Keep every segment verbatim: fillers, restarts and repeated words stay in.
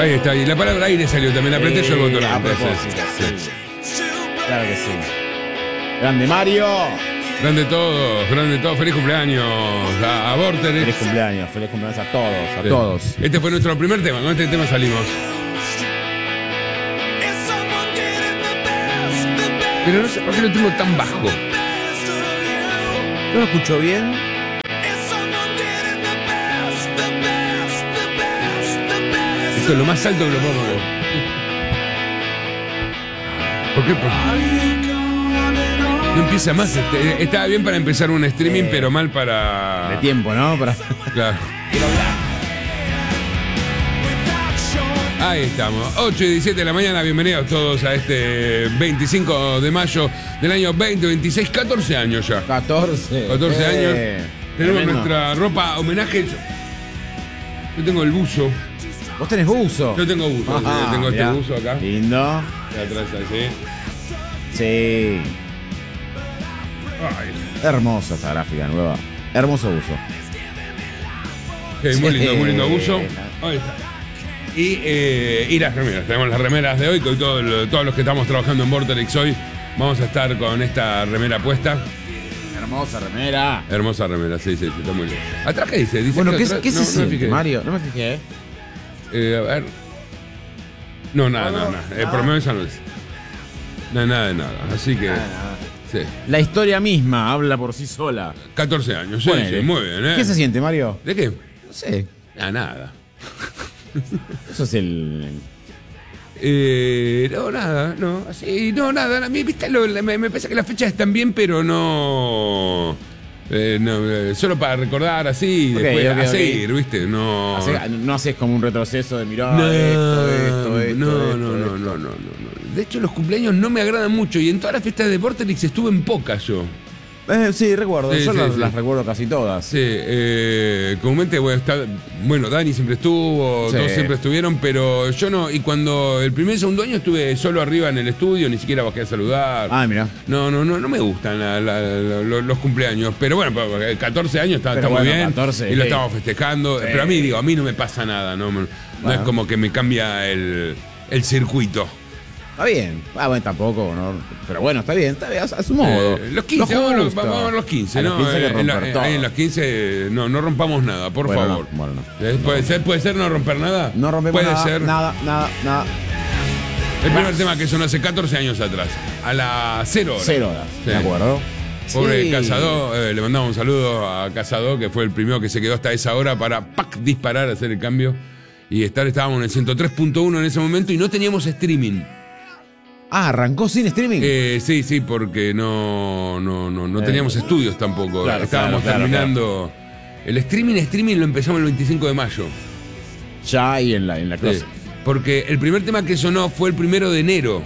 Ahí está, y la palabra aire salió también, apreté Sí, yo el botón. a antes, propósito, sí. sí. Claro que sí. Grande Mario. Grande todos, grande todos, feliz cumpleaños a, a Vorterix. Feliz cumpleaños, feliz cumpleaños a todos, a Sí. todos. Este fue nuestro primer tema, con este tema salimos. Pero no sé por qué lo tengo tan bajo. ¿No lo escucho bien? Esto es lo más alto que lo puedo poner. ¿Por qué? Porque no empieza más. Este, estaba bien para empezar un streaming, Eh, pero mal para... De tiempo, ¿no? Para... Claro. Ahí estamos, ocho y diecisiete de la mañana, bienvenidos todos a este veinticinco de mayo del año veinte veintiséis, catorce años ya. catorce. catorce eh, años. Tenemos tremendo. nuestra ropa homenaje. Yo tengo el buzo. ¿Vos tenés buzo? Yo tengo buzo, Ah, tengo este mirá. buzo acá. Lindo. Atrás así. Sí. Ay, Hermosa esta gráfica nueva. Hermoso buzo. qué muy lindo, muy lindo Sí. buzo. Ahí está. Y, eh, y las remeras, tenemos las remeras de hoy, que hoy todo lo- todos los que estamos trabajando en Vorterix hoy vamos a estar con esta remera puesta. Hermosa remera. Hermosa remera, sí, sí, sí, está muy bien. ¿Atrás qué dice? ¿Dice Bueno, que ¿qué, atrás? qué No, se no me siente, fijé. Mario? No me fijé, ¿eh? Eh, a ver. No, nada, No, nada, no, nada. Eh, nada. por lo menos esa no es. No, nada de nada. Así que, sí. La historia misma habla por sí sola. catorce años, sí, Ponele. sí, muy bien, ¿eh? ¿Qué se siente, Mario? ¿De qué? No sé. Ah, nada. Eso es el... Eh, no, nada, no. Así, no, nada. A mí, viste, lo- me, me parece que las fechas están bien, pero no. Eh, no eh, solo para recordar así y Ok, después ok, a ok. seguir, ¿viste? No. Hace- no haces como un retroceso de mirar No, esto, esto, esto, no, esto, no, no, esto. no, no, no, no. De hecho, los cumpleaños no me agradan mucho y en todas las fiestas de Vorterix estuve en pocas yo. Eh, sí, recuerdo. Sí, Yo sí, las, sí. las recuerdo casi todas. Sí, eh, comúnmente bueno, está, bueno, Dani siempre estuvo, Sí. todos siempre estuvieron, pero yo no, y cuando el primer y segundo año estuve solo arriba en el estudio, ni siquiera bajé a saludar. Ah, mira. No, no, no, no me gustan la- la- la- los, los cumpleaños, pero bueno, porque catorce años está, Pero está muy bueno, bien catorce, y lo sí. estamos festejando, Sí. pero a mí digo, a mí no me pasa nada, no, no Bueno. es como que me cambia el, el circuito. Está bien. Ah, bueno, tampoco, ¿no? Pero bueno, está bien, está bien, a, a su modo. Eh, los quince, Lo vamos, a los- justo. vamos a los quince, A ¿no? los quince hay que Eh, en, la- romper en- todo. ahí en los quince no, no rompamos nada, por Bueno, favor. no, bueno, no. Eh, ¿Puede, ser, ¿Puede ser no romper nada? No rompemos Puede nada, ser. nada, nada, nada. El primer tema que sonó hace catorce años atrás, a las cero horas. Cero horas, Sí. ¿de acuerdo? Pobre Sí. Cazador, eh, le mandamos un saludo a Cazador, que fue el primero que se quedó hasta esa hora para ¡pac! Disparar, hacer el cambio. Y estar, estábamos en el ciento tres punto uno en ese momento y no teníamos streaming. Ah, arrancó sin streaming. Eh, sí, sí, porque no, no, no, no Eh. teníamos estudios tampoco. Claro, Estábamos claro, claro, terminando. El streaming, streaming lo empezamos el veinticinco de mayo. Ya ahí en la, en la Sí, clase. porque el primer tema que sonó fue el primero de enero.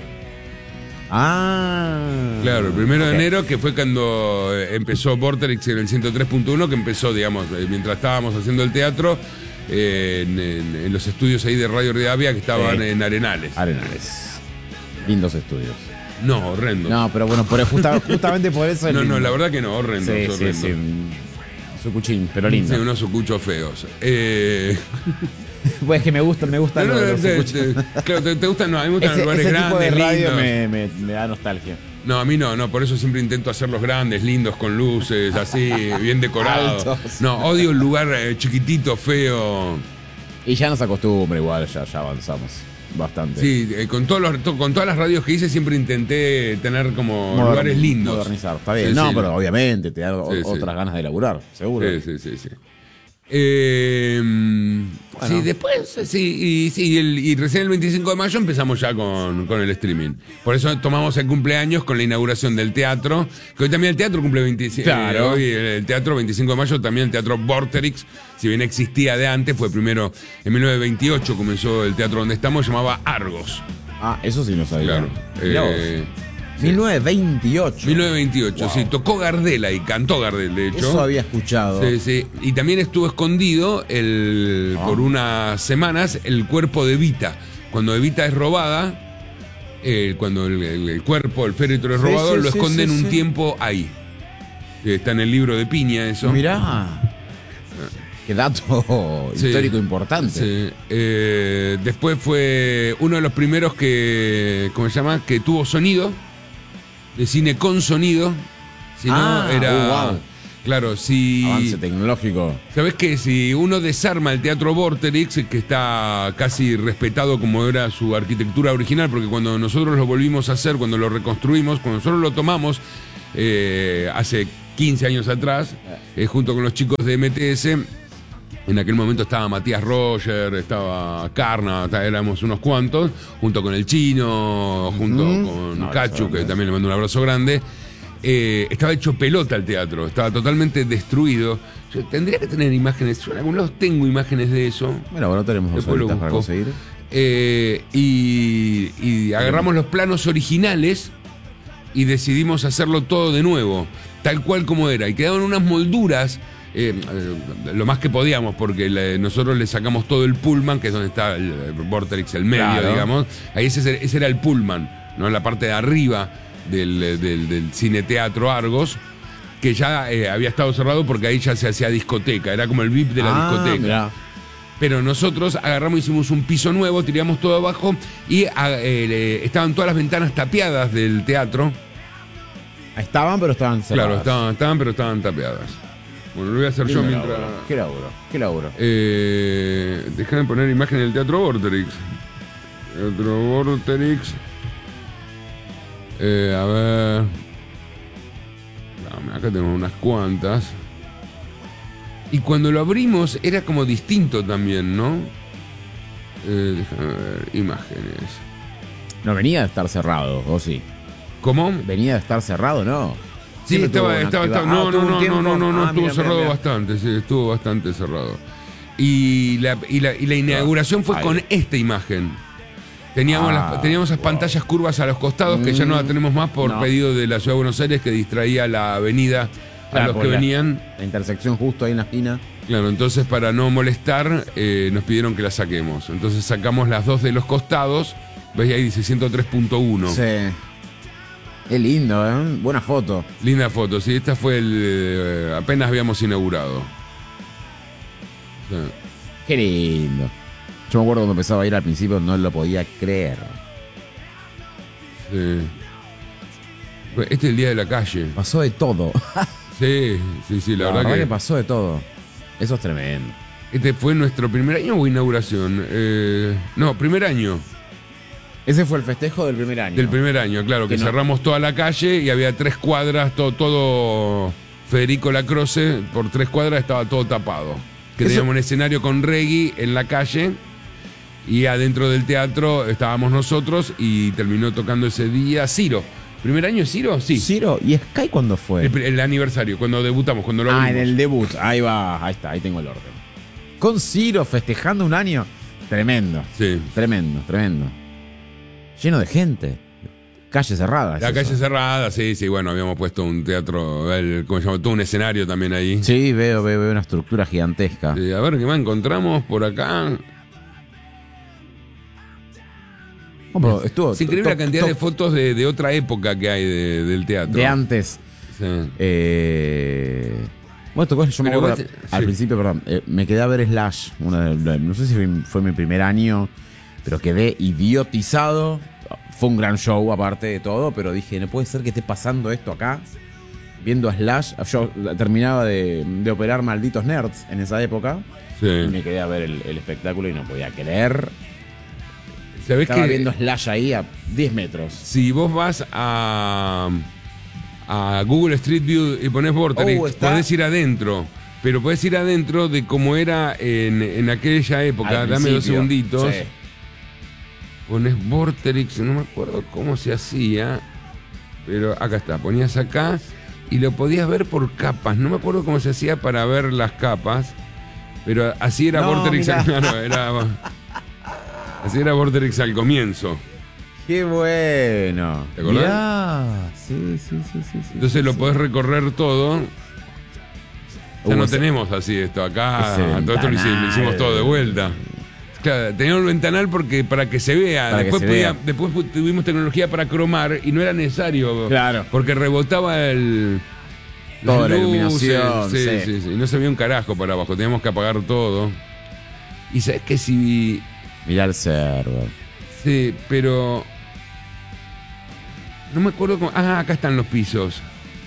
Ah. Claro, el primero Ok. de enero, que fue cuando eh, empezó Vorterix en el ciento tres punto uno, que empezó, digamos, eh, mientras estábamos haciendo el teatro, eh, en, en- en los estudios ahí de Radio Rivadavia que estaban Sí. en Arenales. Arenales. Lindos estudios. No, horrendo. No, pero bueno, por, justa- justamente por eso. es no, no, lindo. la verdad que no, horrendo. Sí, es sí, horrendo. sí. Su cuchín, pero lindo. Sí, unos sucuchos feos. Eh, Pues que me gustan, me gustan no, no, los, los te, sucuchos. te- claro, te- te gustan, no, a mí me gustan Ese, los lugares ese tipo de grandes, radio lindos. me, me, me da nostalgia. No, a mí no, no, por eso siempre intento hacerlos grandes, lindos, con luces, así, bien decorados. Altos. No, odio el lugar eh, chiquitito, feo. Y ya nos acostumbra igual, ya, ya avanzamos bastante. Sí, eh, con, todos los, to- con todas las radios que hice siempre intenté tener como Modern- lugares lindos. Modernizar, está bien. Sí, no, sí. pero obviamente te da o- Sí, sí. otras ganas de laburar, seguro. Sí, sí, sí, sí. Eh, Sí, después, sí, y, sí, y, el- y recién el veinticinco de mayo empezamos ya con, con el streaming. Por eso tomamos el cumpleaños con la inauguración del teatro, que hoy también el teatro cumple veinticinco. Claro. Hoy el, el teatro veinticinco de mayo, también el teatro Vorterix, si bien existía de antes, fue primero en mil novecientos veintiocho, comenzó el teatro donde estamos, llamaba Argos. Ah, eso sí no sabía. Claro. Mirá vos. Eh, mil novecientos veintiocho. mil novecientos veintiocho, Wow. sí, tocó Gardel y cantó Gardel, de hecho. Eso había escuchado. Sí, sí. Y también estuvo escondido el, Ah. por unas semanas el cuerpo de Evita. Cuando Evita es robada, eh, cuando el, el- el cuerpo, el féretro es Sí, robado, sí, lo sí, esconden sí, un sí. tiempo ahí. Eh, Está en el libro de Piña eso. Mirá. Qué dato Sí, histórico importante. Sí. Eh, después fue uno de los primeros que, ¿cómo se llama? Que tuvo sonido, de cine con sonido. Si no, Ah, era... oh, wow. Claro, si... Avance tecnológico. ¿Sabés qué? Si uno desarma el Teatro Vorterix, que está casi respetado como era su arquitectura original, porque cuando nosotros lo volvimos a hacer, cuando lo reconstruimos, cuando nosotros lo tomamos eh, hace quince años atrás, eh, junto con los chicos de M T S, en aquel momento estaba Matías Roger, estaba Carna, éramos unos cuantos, junto con el Chino, junto uh-huh. con no, Cachu, que también le mando un abrazo grande. Eh, estaba hecho pelota el teatro, estaba totalmente destruido. Yo tendría que tener imágenes, yo en algún lado tengo imágenes de eso. Bueno, ahora tenemos dos horitas para conseguir. Eh, y, y agarramos los planos originales y decidimos hacerlo todo de nuevo, tal cual como era. Y quedaban unas molduras, eh, eh, lo más que podíamos, porque le, nosotros le sacamos todo el pullman, que es donde está el, el Vorterix, el medio, claro. digamos. Ahí ese, ese era el pullman, ¿no? La parte de arriba. Del, del, del Cine Teatro Argos, que ya eh, había estado cerrado porque ahí ya se hacía discoteca, era como el V I P de la ah, discoteca. Mirá. Pero nosotros agarramos, hicimos un piso nuevo, tiramos todo abajo y a, eh, estaban todas las ventanas tapiadas del teatro. Estaban, pero estaban cerradas. Claro, estaban, estaban pero estaban tapiadas. Bueno, lo voy a hacer Lindo yo mientras... Laburo. ¿Qué laburo? ¿Qué laburo? Eh, Déjame poner imagen del Teatro Vorterix. Teatro Vorterix... Eh, a ver. Acá tenemos unas cuantas. Y cuando lo abrimos era como distinto también, ¿no? Eh, déjame ver, imágenes. No venía de estar cerrado, ¿o sí? ¿Cómo? Venía de estar cerrado, ¿no? Sí, estaba, estaba, estaba. No, no, no, no, no, no, no, estuvo cerrado bastante, sí, estuvo bastante cerrado. Y la, y la, y la inauguración fue con esta imagen. Teníamos, ah, las, teníamos esas wow. pantallas curvas a los costados que mm, ya no las tenemos más por no. pedido de la Ciudad de Buenos Aires, que distraía la avenida claro, a los que la, venían. La intersección justo ahí en la esquina. Claro, entonces para no molestar eh, nos pidieron que las saquemos. Entonces sacamos las dos de los costados. ¿Ves? Ahí dice ciento tres punto uno. Sí. Qué lindo, ¿eh? Buena foto. Linda foto, sí. Esta fue el... Eh, apenas habíamos inaugurado. Sí. Qué lindo. Yo me acuerdo cuando empezaba a ir al principio, no lo podía creer. Sí. Este es el día de la calle. Pasó de todo. Sí, sí, sí, la, la verdad, verdad que... que pasó de todo. Eso es tremendo. ¿Este fue nuestro primer año o inauguración? Eh, no, primer año. Ese fue el festejo del primer año. Del primer año, claro, que, que no. cerramos toda la calle y había tres cuadras, todo, todo Federico Lacroce, por tres cuadras estaba todo tapado. Que Eso... teníamos un escenario con reggae en la calle. Y adentro del teatro estábamos nosotros y terminó tocando ese día Ciro. ¿Primer año Ciro? Sí. Ciro, ¿y Sky cuándo fue? El, el aniversario, cuando debutamos, cuando lo Ah, vimos. en el debut. Ahí va, ahí está, ahí tengo el orden. Con Ciro festejando un año. Tremendo. Sí. Tremendo, tremendo. Lleno de gente. Calle cerrada. La calle eso? cerrada, sí, sí, bueno, habíamos puesto un teatro, el, ¿cómo se llama? Todo un escenario también ahí. Sí, veo, veo, veo una estructura gigantesca. Sí, a ver, ¿qué más encontramos por acá? Oh, estuvo, es increíble top, la cantidad top. de fotos de, de otra época que hay de, del teatro. De antes. Sí. Eh, bueno, tocó, yo me Pero acuerdo, vos te, al sí. principio, perdón, eh, me quedé a ver Slash. Una de, no sé si fue, fue mi primer año, pero quedé idiotizado. Fue un gran show, aparte de todo, pero dije, no puede ser que esté pasando esto acá. Viendo a Slash, yo terminaba de, de operar Malditos Nerds en esa época. Sí. Y me quedé a ver el, el espectáculo y no podía creer. ¿Sabés Estaba que viendo Slash ahí a diez metros. Si vos vas a, a Google Street View y pones Vorterix, oh, podés ir adentro. Pero podés ir adentro de cómo era en, en aquella época. Al Dame dos principio. segunditos. Sí. Pones Vorterix, no me acuerdo cómo se hacía. Pero acá está, ponías acá y lo podías ver por capas. No me acuerdo cómo se hacía para ver las capas. Pero así era No, Vorterix. mirá. Claro, era, así era Vorterix al comienzo. ¡Qué bueno! ¿Te acordás? Mirá. Sí, sí, sí, sí, sí. Entonces sí, lo sí. podés recorrer todo. Ya Uh, no ese- tenemos así esto acá. ese Todo esto lo hicimos, lo hicimos todo de vuelta. Claro, teníamos el ventanal porque para que se vea. Para que después, se podía- vea. después pu- tuvimos tecnología para cromar y no era necesario. Claro. Porque rebotaba el, Toda la luces, iluminación. Sí, Sí. sí, sí. Y no se veía un carajo para abajo, teníamos que apagar todo. Y sabes que si... Mirá el server. Sí, pero... No me acuerdo cómo... Ah, acá están los pisos.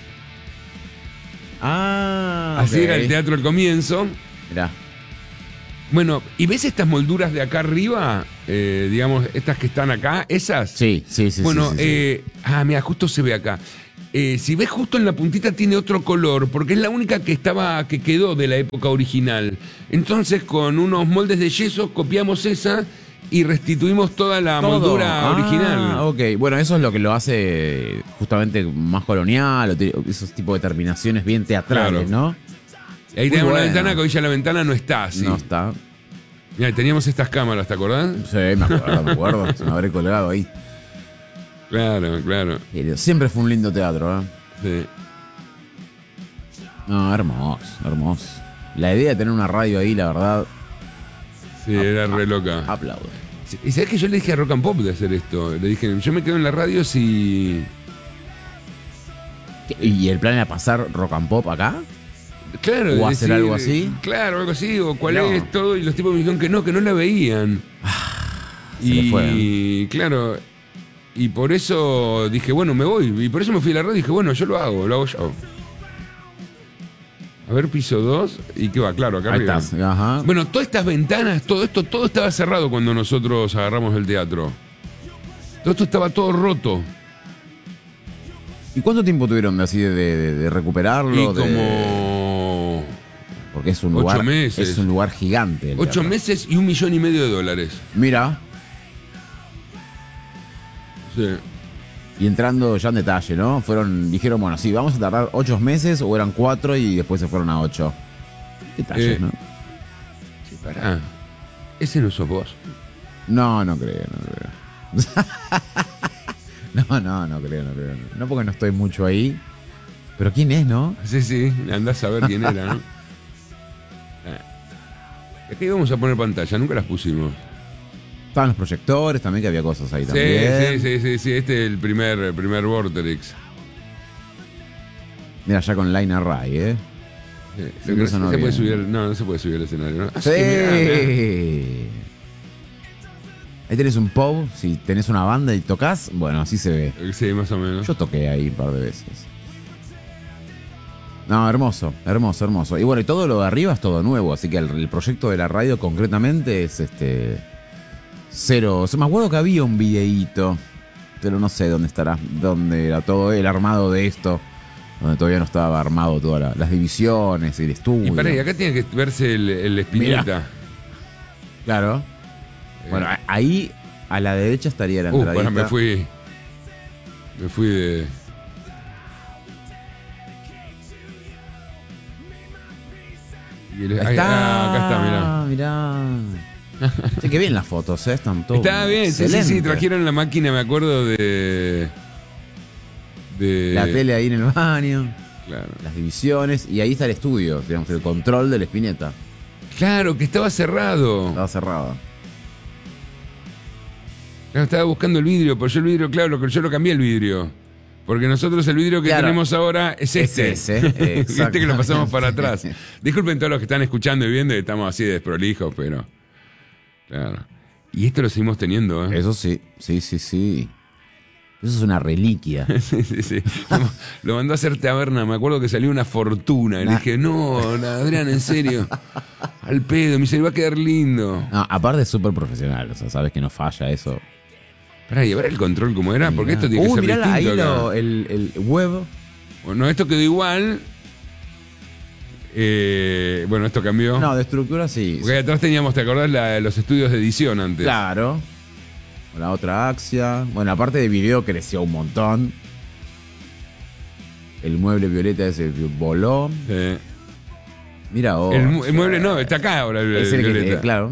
Ah, Así ok. era el teatro al comienzo. Mirá. Bueno, ¿y ves estas molduras de acá arriba? Eh, digamos, estas que están acá, esas. Sí, sí, sí. Bueno, sí, sí, sí. eh, ah, mira, justo se ve acá. Eh, si ves justo en la puntita tiene otro color, porque es la única que estaba, que quedó de la época original. Entonces, con unos moldes de yeso copiamos esa y restituimos toda la Todo. moldura Ah, original. Ok, bueno, eso es lo que lo hace justamente más colonial, o te- esos tipos de terminaciones bien teatrales, Claro. ¿no? Y ahí Muy tenemos una bueno. ventana que hoy ya la ventana no está así. No está. Mirá, teníamos estas cámaras, ¿te acordás? Sí, me acuerdo, me acuerdo. Se me habré colgado ahí. Claro, claro. Siempre fue un lindo teatro, ¿eh? Sí. No, hermoso, hermoso. La idea de tener una radio ahí, la verdad, Sí, era re loca. aplaudo. Y sabes que yo le dije a Rock and Pop de hacer esto. Le dije, yo me quedo en la radio si. ¿Y el plan era pasar rock and pop acá? Claro, ¿O hacer algo así? Claro, algo así, o cuál No. es todo. Y los tipos me dijeron que no, que no la veían. se le y fueron. claro, y por eso dije, bueno, me voy. Y por eso me fui a la radio y dije, bueno, yo lo hago, lo hago yo. A ver, piso dos. ¿Y qué va? Claro, acá Ahí arriba. estás, ajá. Bueno, todas estas ventanas, todo esto, todo estaba cerrado cuando nosotros agarramos el teatro. Todo esto estaba todo roto. ¿Y cuánto tiempo tuvieron de así de, de- de recuperarlo? Y de- como Porque es un ocho lugar. meses. Es un lugar gigante. el ocho teatro. meses y un millón y medio de dólares. Mira, Sí. y entrando ya en detalle, ¿no? Fueron, dijeron, bueno, sí, vamos a tardar ocho meses, o eran cuatro y después se fueron a ocho. Detalles, Eh. ¿no? Sí, pará. Ese no sos vos. No, no creo, no creo. no, no, no creo, no creo. No porque no estoy mucho ahí. Pero ¿quién es, no? Sí, sí, andás a ver quién era, ¿no? Ah. Aquí vamos a poner pantalla, nunca las pusimos. Estaban los proyectores también, que había cosas ahí Sí, también. sí, sí, sí, sí, este es el primer, el primer Vorterix. Mira, ya con Line Array, ¿eh? Sí. Sí, Lo que no eso se no puede viene. subir, al- no, no se puede subir al escenario, ¿no? Ah, Sí. mirá, mirá. Ahí tenés un pub, si tenés una banda y tocas, bueno, así se ve. Sí, más o menos. Yo toqué ahí un par de veces. No, hermoso, hermoso, hermoso. Y bueno, y todo lo de arriba es todo nuevo, así que el, el proyecto de la radio concretamente es este cero. O sea, me acuerdo que había un videíto, pero no sé dónde estará, dónde era todo el armado de esto, donde todavía no estaba armado todas la- las divisiones y el estudio. Y pará, y acá tiene que verse el, el Spinetta. Claro. Bueno, a- ahí a la derecha estaría la Uh, entradita. pará, me fui. Me fui de. Y el- Ahí ahí- está, ah, acá está, mirá. mirá. Sí, qué bien las fotos, ¿eh? Están todas. Está bien, sí, sí, sí, excelente. trajeron la máquina, me acuerdo de. De. La tele ahí en el baño, Claro. las divisiones, y ahí está el estudio, digamos, el control de la Spinetta. Claro, que estaba cerrado. Estaba cerrado. Claro, estaba buscando el vidrio, pero yo el vidrio, claro, lo que yo lo cambié el vidrio. Porque nosotros el vidrio que Claro. tenemos ahora es este. Es ese, Viste que lo pasamos exactamente. para atrás. Disculpen todos los que están escuchando y viendo, que estamos así de desprolijos, pero. Claro. Y esto lo seguimos teniendo, ¿eh? Eso sí, sí, sí, sí. Eso es una reliquia. Sí, sí, sí. Lo, lo mandó a hacer taberna. Me acuerdo que salió una fortuna. Y le Nah. dije, no, Adrián, en serio. Al pedo. Me dice, va a quedar lindo. No, aparte es súper profesional, o sea, sabes que no falla eso. Pará, ¿y a ver el control cómo era? Porque esto tiene que Uy, ser mirá la- ahí distinto acá. lo- el, el web. Bueno, esto quedó igual. Eh, bueno, esto cambió. No, de estructura sí. Porque ahí atrás teníamos, ¿te acordás? La- los estudios de edición antes. Claro. La otra axia. Bueno, aparte de video creció un montón. El mueble violeta ese voló. Sí. Mira, oh, el, mu- el mueble no, está acá ahora el, es el que, violeta. eh, claro.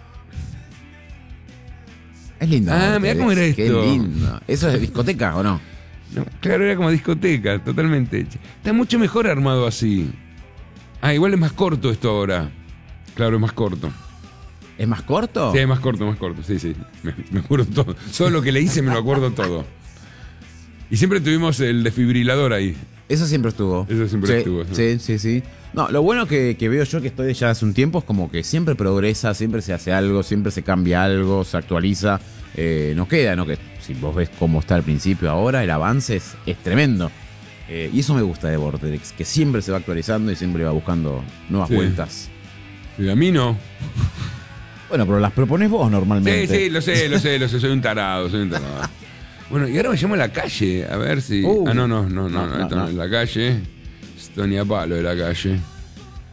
Es lindo. Ah, ¿no? mirá cómo era Qué esto. lindo. ¿Eso es de discoteca o no? No, claro, era como discoteca, totalmente. Está mucho mejor armado así. Ah, igual es más corto esto ahora. Claro, es más corto. ¿Es más corto? Sí, es más corto, más corto. Sí, sí. Me, me acuerdo todo. Todo lo que le hice me lo acuerdo todo. Y siempre tuvimos el desfibrilador ahí. Eso siempre estuvo. Eso siempre sí, estuvo. ¿No? Sí, sí, sí. No, lo bueno que, que veo yo que estoy ya hace un tiempo es como que siempre progresa, siempre se hace algo, siempre se cambia algo, se actualiza. Eh, no queda, ¿no? Que si vos ves cómo está al principio ahora, el avance es, es tremendo. Eh, y eso me gusta de Vortex, que siempre se va actualizando y siempre va buscando nuevas Sí. vueltas. Y a mí no. Bueno, pero las propones vos normalmente. Sí, sí, lo sé, lo sé, lo sé, soy un tarado, soy un tarado. Bueno, y ahora me llamo a la calle, a ver si... Uh, ah, no, no, no, no, no, no, no, esto no no. es la calle. Esto ni a palo de la calle.